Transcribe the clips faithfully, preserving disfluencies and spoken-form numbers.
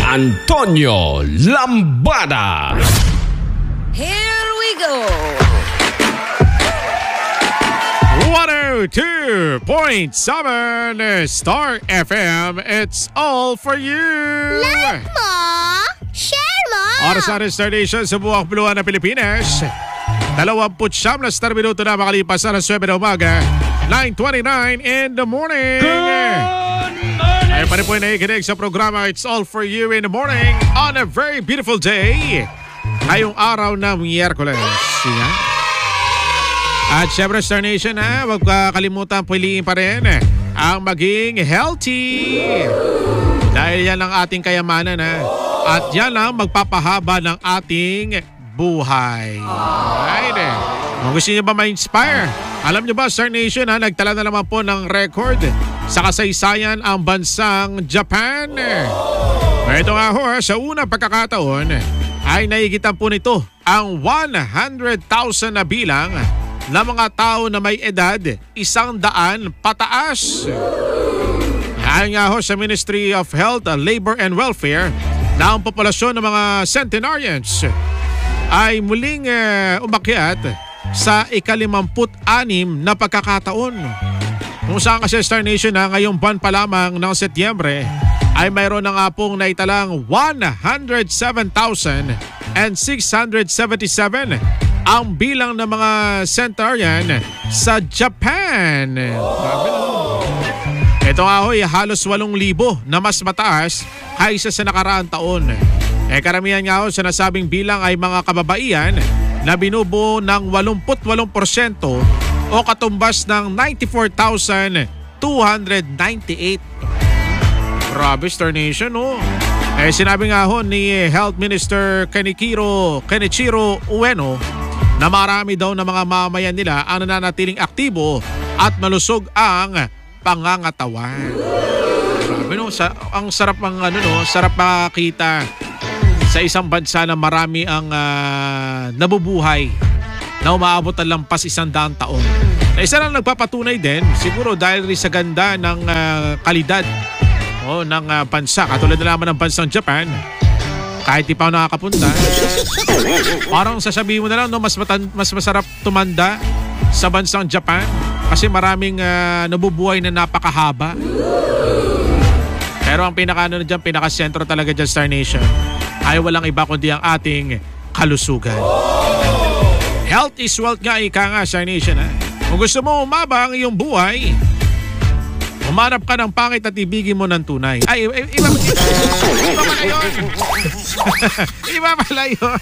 Antonio Lambada. Here we go. one oh two point seven Star F M. It's all for you. Like mo, share mo. Oras na rin Star Nation sa buong puluhan ng Pilipinas. Dalawamput siyam na star minuto na makalipas na seven na umaga. nine twenty-nine in the morning. Ay pa rin po nakikinig sa programa It's All For You in the Morning on a very beautiful day. Ngayong araw ng Miyerkules. Yeah. At syempre Star Nation ha, huwag kakalimutan piliin pa rin ang maging healthy. Dahil yan ang ating kayamanan ha. At yan ang magpapahaba ng ating buhay. Right eh. Kung gusto niyo ba ma-inspire? Alam niyo ba Star Nation ha, nagtala na naman po ng record sa kasaysayan ang bansang Japan. Ito nga ho ha, sa unang pagkakataon ay naigitan po nito ang one hundred thousand na bilang na mga tao na may edad isang daan pataas. Ayon nga ho sa Ministry of Health, Labor and Welfare na ang populasyon ng mga centenarians ay muling uh, umakyat sa ikalimamput-anim na pagkakataon. Kung saan kasi Star Nation na ngayong buwan pa lamang ng Setyembre ay mayroon na nga pong naitalang one hundred seven thousand six hundred seventy-seven ang bilang ng mga centenarian sa Japan. Ito nga ho'y halos walong libo na mas mataas kaysa sa nakaraang taon. Eh karamihan nga ho sa nasabing bilang ay mga kababaihan na binubuo ng eighty-eight percent o katumbas ng ninety-four thousand two hundred ninety-eight. Grabe Star Nation oh. Eh sinabi nga ho ni Health Minister Kenichiro, Kenichiro Ueno na marami daw na mga mamayan nila ang nananatiling aktibo at malusog ang pangangatawan. Grabe no, sa, ang sarap ang ano no, sarap makita sa isang bansa na marami ang uh, nabubuhay na umaabot ang lampas isang daang taon. Na isa lang nagpapatunay din, siguro dahil rin sa ganda ng uh, kalidad oh, ng uh, bansa. Katulad na naman ng bansang Japan, kahit di pa ako nakakapunta, parang sasabihin mo na lang, no, mas, matan- mas masarap tumanda sa bansang Japan kasi maraming uh, nabubuhay na napakahaba. Pero ang pinaka, ano, dyan, pinaka-sentro talaga dyan Star Nation ay walang iba kundi ang ating kalusugan. Health is wealth nga, ika nga Star Nation ha. Kung gusto mo umaba ang iyong buhay, umanap ka ng pangit at ibigin mo ng tunay. Ay, iba, iba, iba pala yun. Iba pala yun.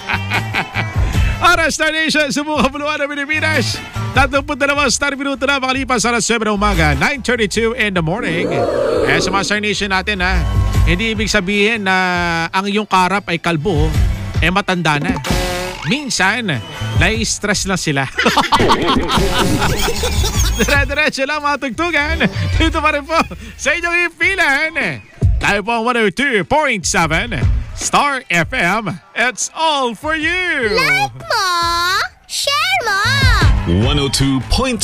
Ara Star Nation, sumuha puluhan ng Pilipinas. Tatlumput na naman Star Minuto na makalipas sa seven na umaga, nine thirty-two in the morning. Eh sa mga Star Nation natin ha, hindi ibig sabihin na ang iyong karap ay kalbo, eh matanda na. Minsan, nai-stress lang sila. Dire-diretso lang mga tugtugan. Dito pa rin po sa inyong ipilan. Tayo po ang one oh two point seven Star F M. It's all for you. Like mo, share mo. one oh two point